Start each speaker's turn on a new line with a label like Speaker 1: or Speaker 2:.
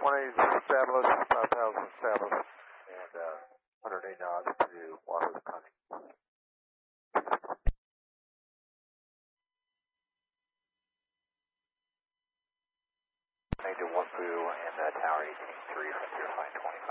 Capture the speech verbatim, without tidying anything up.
Speaker 1: one eighty established, five thousand established, and uh, one hundred eight knots to Wahoo Connie. Major Wahoo and uh, Tower eighteen three, Frontier Flight twenty.